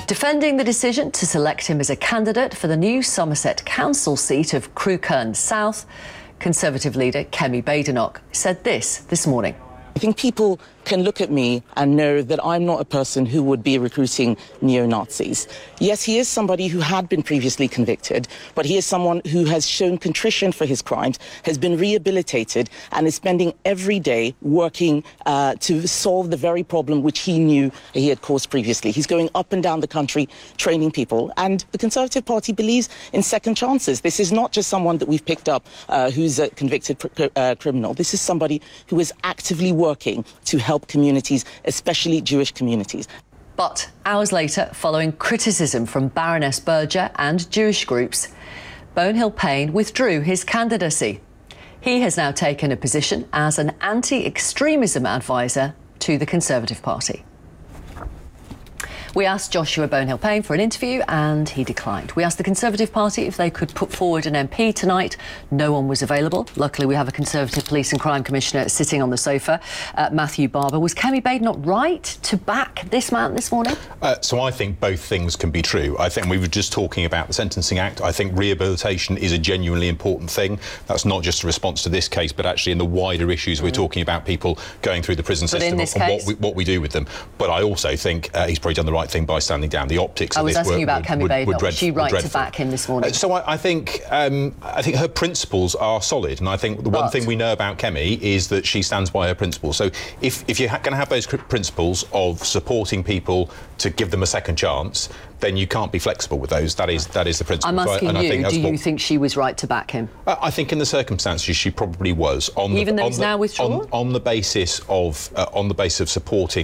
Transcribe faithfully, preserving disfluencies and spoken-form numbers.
Defending the decision to select him as a candidate for the new Somerset Council seat of Crewkerne South, Conservative leader Kemi Badenoch said this this morning. I think people can look at me and know that I'm not a person who would be recruiting neo-Nazis. Yes, he is somebody who had been previously convicted, but he is someone who has shown contrition for his crimes, has been rehabilitated, and is spending every day working uh, to solve the very problem which he knew he had caused previously. He's going up and down the country training people, and the Conservative Party believes in second chances. This is not just someone that we've picked up uh, who's a convicted pr- uh, criminal. This is somebody who is actively working to help communities, especially Jewish communities. But hours later, following criticism from Baroness Berger and Jewish groups, Bonehill Payne withdrew his candidacy. He has now taken a position as an anti-extremism advisor to the Conservative Party. We asked Joshua Bonehill Payne for an interview and he declined. We asked the Conservative Party if they could put forward an M P tonight. No one was available. Luckily, we have a Conservative Police and Crime Commissioner sitting on the sofa, uh, Matthew Barber. Was Kemi Badenoch right to back this man this morning? Uh, so I think both things can be true. I think we were just talking about the Sentencing Act. I think rehabilitation is a genuinely important thing. That's not just a response to this case, but actually in the wider issues mm. we're talking about people going through the prison but system and what we, what we do with them. But I also think uh, he's probably done the right thing by standing down. The optics I of was this asking were, you about Kemi Badenoch. Was she right to back him this morning? Uh, so I, I think um, I think her principles are solid, and I think the but. one thing we know about Kemi is that she stands by her principles. So if if you're ha- going to have those principles of supporting people to give them a second chance, then you can't be flexible with those. That is that is the principle. I'm asking so I, and you, I think do you what, think she was right to back him? Uh, I think in the circumstances she probably was. On Even the, though on he's the, now withdrawn? On, on the basis of uh, on the basis of supporting